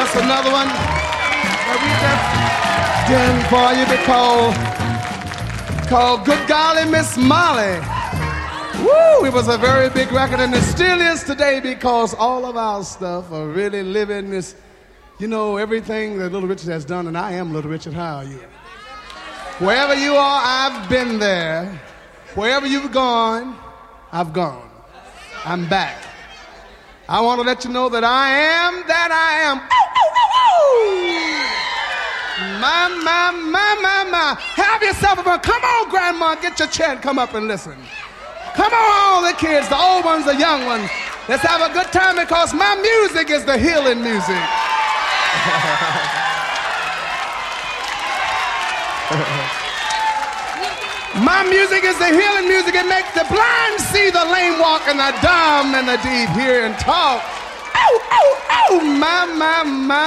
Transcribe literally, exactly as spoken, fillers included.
just another one that we just did for you because called Good Golly Miss Molly. Woo! It was a very big record, and it still is today because all of our stuff are really living this, you know, everything that Little Richard has done, and I am Little Richard. How are you? Wherever you are, I've been there. Wherever you've gone, I've gone. I'm back. I want to let you know that I am that I am. My, my, my, my, my. Have yourself a fun. Come on, Grandma, get your chair and come up and listen. Come on, all the kids, the old ones, the young ones. Let's have a good time because my music is the healing music. My music is the healing music. It makes the blind see, the lame walk, and the dumb and the deep hear and talk. Oh, oh, oh, my, my, my.